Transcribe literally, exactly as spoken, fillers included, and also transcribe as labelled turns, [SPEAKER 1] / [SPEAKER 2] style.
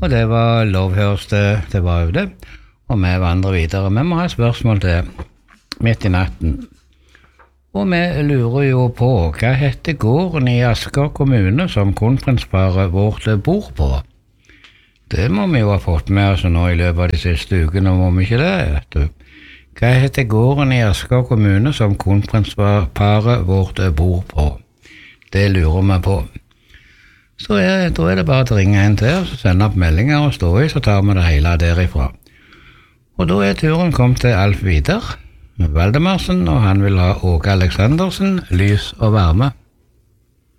[SPEAKER 1] Og det var lovhørs det, det var jo det. Og vi vandrer videre. Vi må ha et spørsmål til midt i natten. Og vi lurer jo på, hva heter gården i Asker kommune som kronprinsparet vårt bor på? Det må vi jo ha fått med oss nå i løpet av de siste ukene, må vi ikke det, vet du? Hva heter gården i Asker kommune som kronprinsparet vårt bor på? Det lurer vi på. Så er, da er det bare å ringe en til, så sende opp meldinger og stå i, så tar vi det hele derifra. Og da er turen kommet til Alf Vidar Valdemarsen, og han vil ha Åke Aleksandersen, lys og varme.